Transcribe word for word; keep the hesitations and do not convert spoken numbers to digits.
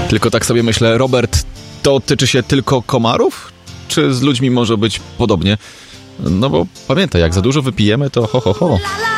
Tylko tak sobie myślę, Robert, to tyczy się tylko komarów? Czy z ludźmi może być podobnie? No bo pamiętaj, jak za dużo wypijemy, to ho, ho, ho.